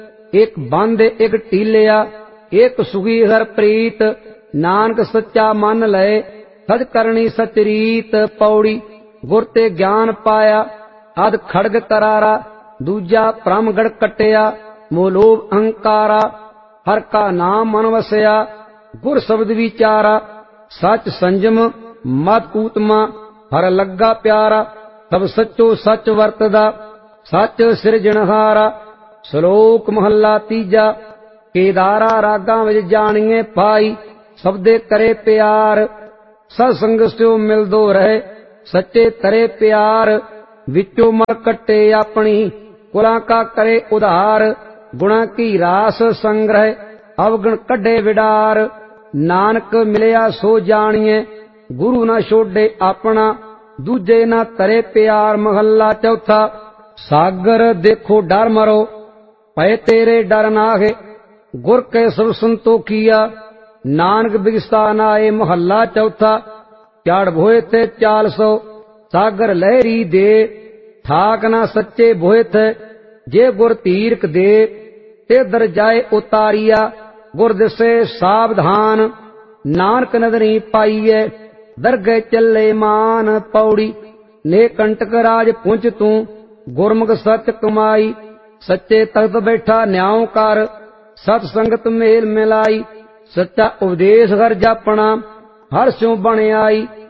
एक बंद एक टीलिया, एक सुखी हर प्रीत, नानक सच्चा मन लय, सच करनी सच रीत। पौड़ी गुर ते ज्ञान पाया, अध खड़ग करारा, दूजा परमगढ़ कटिया, मोलोभ अहंकारा। हर का नाम मन वसया, गुर शब्द विचारा, सच संजम मत ऊतमा, हर लग्गा प्यारा। सब सचो सच वरतदा, सच सिरजनहारा। श्लोक महला तीजा। केदारा रागां विच जानिए पाई, सबदे करे प्यार। सत्संग स्यो मिलदो रहे, सच्चे तरे प्यार। विचो मर कट्टे अपनी, कुलां का करे उधार। गुणा की रास संग्रह, अवगुण कड्डे विडार। नानक मिलिया सो जानिए, गुरु न छोड़े अपना, दूजे न तरे प्यार। महला चौथा। सागर देखो डर मरो, पै तेरे डर नाहे, गुर के सब संतोखिया, नानक बिगसा नाए। महला चौथा। चढ़ भोए थे 400, सागर लहरी दे, ठाक ना सच्चे भोए थे। जे गुर तीरक दे, ते दर जाए उतारिया, गुर दिसे सावधान। नानक नदरी पाइए, दरगह चले मान। पौड़ी ने कंटक राज पुंज तू, गुरमुख सच कमाई। सच्चे तख्त बैठा न्याओ कर, सत संगत मेल मिलाई। सच्चा उपदेश घर जापना, हर स्यों बन आई।